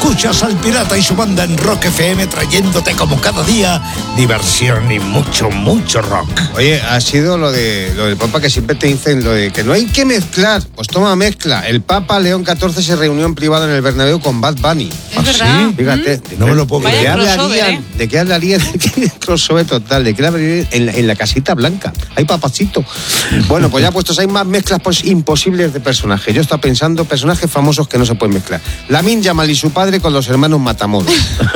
Escuchas al Pirata y su banda en Rock FM, trayéndote como cada día diversión y mucho, mucho rock. Oye, ha sido lo del Papa que siempre te dicen, lo de que no hay que mezclar. Pues toma, mezcla. El Papa León XIV se reunió en privado en el Bernabéu con Bad Bunny. Es verdad. Sí, fíjate. No me lo puedo Vaya creer. ¿De qué hablarían? Crossover total. ¿De qué hablarían en la casita blanca? Hay papacito. Bueno, pues ya puestos, hay más mezclas pues imposibles de personajes. Yo estaba pensando personajes famosos que no se pueden mezclar. Lamine Yamal y su padre con los hermanos Matamoros.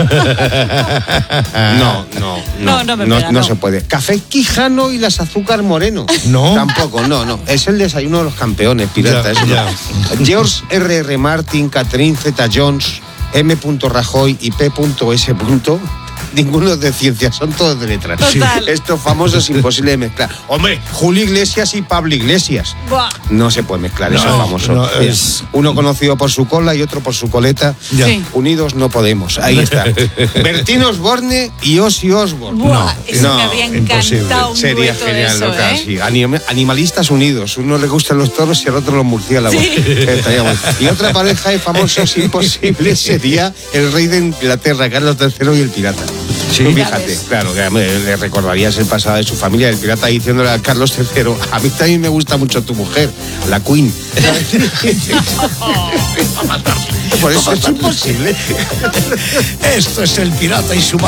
No se puede. Café Quijano y las Azúcar Moreno. No. Tampoco, no. Es el desayuno de los campeones, pirata. Ya. George R.R. Martin, Catherine Zeta-Jones, M. Rajoy y P. S. Ninguno de ciencia, son todos de letras. Total. Estos famosos imposible de mezclar. Hombre, Julio Iglesias y Pablo Iglesias. Buah. No se puede mezclar, eso es famoso. no, es- Uno conocido por su cola y otro por su coleta. Ya. Sí. Unidos no podemos. Ahí está. Bertín Osborne y Ozzy Osbourne. Buah, eso no, me habría imposible. encantado un Sería dueto genial, de eso, loca, ¿eh? sí. Animalistas unidos. Uno le gustan los toros y al otro los murciélagos. Sí. Estaría bueno. Y otra pareja de famosos imposibles sería el rey de Inglaterra, Carlos III y el pirata. Sí. Tú Ya fíjate, ves. claro, que le recordarías el pasado de su familia, el pirata diciéndole a Carlos III, a mí también me gusta mucho tu mujer, la Queen. Por eso es imposible. Esto es el Pirata y su